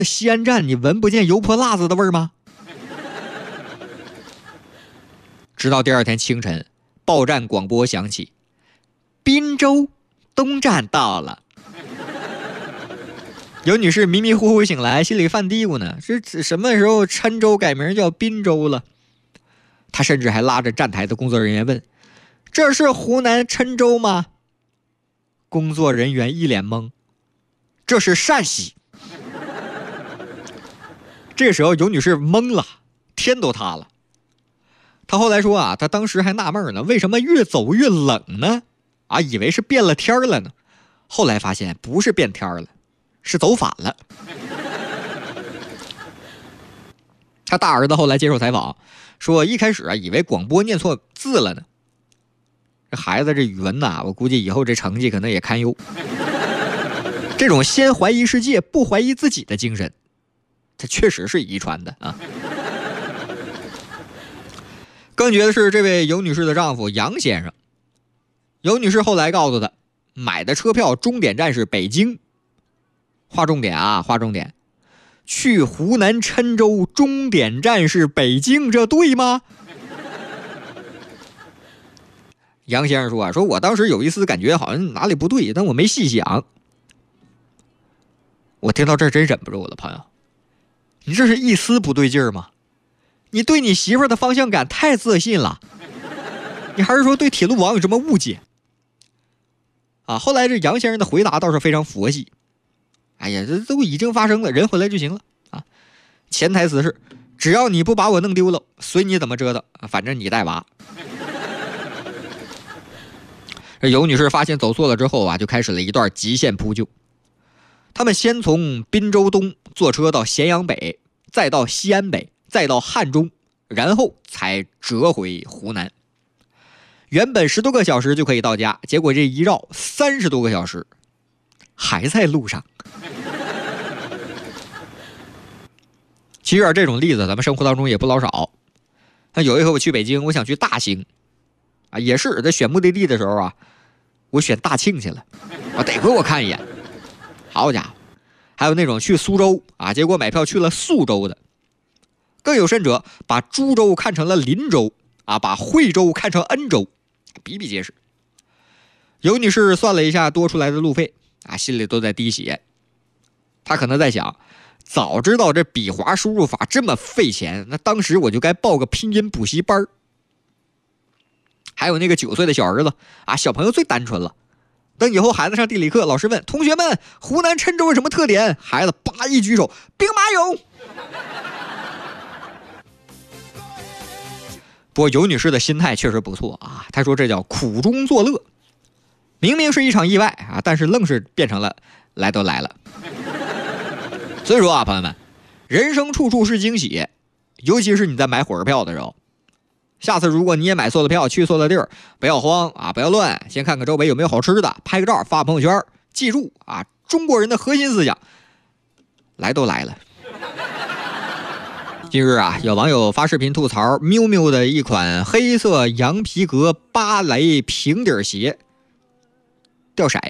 西安站你闻不见油泼辣子的味儿吗？直到第二天清晨，报站广播响起，滨州东站到了。有女士迷迷糊糊醒来，心里犯嘀咕呢，这什么时候郴州改名叫滨州了？她甚至还拉着站台的工作人员问，这是湖南郴州吗？工作人员一脸懵，这是陕西。这个时候有女士懵了，天都塌了。她后来说啊，她当时还纳闷呢，为什么越走越冷呢？啊，以为是变了天了呢。后来发现不是变天了，是走反了。他大儿子后来接受采访说，一开始啊以为广播念错字了呢。这孩子这语文呐，我估计以后这成绩可能也堪忧。这种先怀疑世界不怀疑自己的精神，这确实是遗传的啊。更绝的是，这位尤女士的丈夫杨先生，尤女士后来告诉他，买的车票终点站是北京。划重点啊，划重点，去湖南郴州终点站是北京，这对吗？杨先生说啊，说我当时有一丝感觉好像哪里不对，但我没细想。我听到这儿真忍不住了，朋友，你这是一丝不对劲儿吗？你对你媳妇儿的方向感太自信了，你还是说对铁路网有什么误解啊？后来这杨先生的回答倒是非常佛系，哎呀，这都已经发生了，人回来就行了啊。潜台词是，只要你不把我弄丢了，随你怎么折腾，反正你带娃。这尤女士发现走错了之后啊，就开始了一段极限扑救。他们先从滨州东坐车到咸阳北，再到西安北，再到汉中，然后才折回湖南。原本10多个小时就可以到家，结果这一绕30多个小时，还在路上。其实这种例子咱们生活当中也不老少。有一回我去北京，我想去大兴啊，也是在选目的地的时候啊，我选大庆去了啊，得亏我看一眼。好家伙，还有那种去苏州啊，结果买票去了宿州的。更有甚者，把株洲看成了林州啊，把惠州看成恩州，比比皆是。尤女士算了一下多出来的路费啊，心里都在滴血。她可能在想，早知道这笔划输入法这么费钱，那当时我就该报个拼音补习班。还有那个9岁的小儿子啊，小朋友最单纯了。等以后孩子上地理课，老师问同学们湖南郴州有什么特点，孩子叭一举手，兵马俑。不过尤女士的心态确实不错啊，她说这叫苦中作乐。明明是一场意外啊，但是愣是变成了来都来了。所以说啊，朋友们，人生处处是惊喜，尤其是你在买火车票的时候。下次如果你也买错了票，去错了地儿，不要慌啊，不要乱，先看看周围有没有好吃的，拍个照发朋友圈。记住啊，中国人的核心思想，来都来了。近日啊，有网友发视频吐槽miu miu的一款黑色羊皮革芭蕾平底鞋掉色。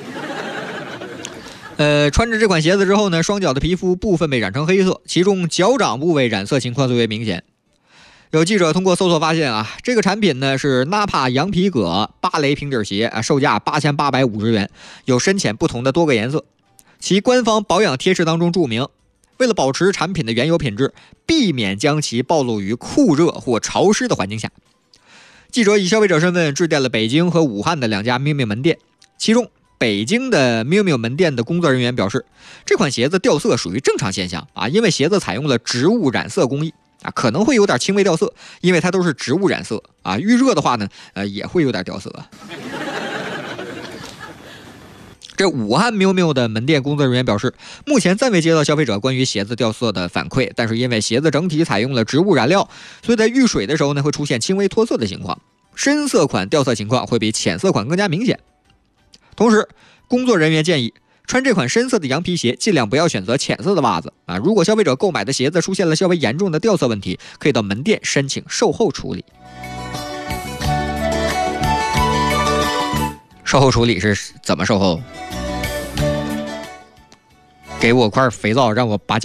穿着这款鞋子之后呢，双脚的皮肤部分被染成黑色，其中脚掌部位染色情况最为明显。有记者通过搜索发现啊，这个产品呢是 Napa 羊皮革芭蕾平底鞋啊，售价8850元，有深浅不同的多个颜色。其官方保养贴士当中注明，为了保持产品的原有品质，避免将其暴露于酷热或潮湿的环境下。记者以消费者身份致电了北京和武汉的2家miu miu门店，其中北京的miu miu门店的工作人员表示，这款鞋子掉色属于正常现象啊，因为鞋子采用了植物染色工艺啊，可能会有点轻微掉色，因为它都是植物染色啊，遇热的话呢，也会有点掉色。这武汉miu miu的门店工作人员表示，目前暂未接到消费者关于鞋子掉色的反馈，但是因为鞋子整体采用了植物染料，所以在遇水的时候呢，会出现轻微脱色的情况，深色款掉色情况会比浅色款更加明显。同时，工作人员建议穿这款深色的羊皮鞋尽量不要选择浅色的袜子啊！如果消费者购买的鞋子出现了较为严重的掉色问题，可以到门店申请售后处理。售后处理是怎么售后？ 给我块肥皂让我把脚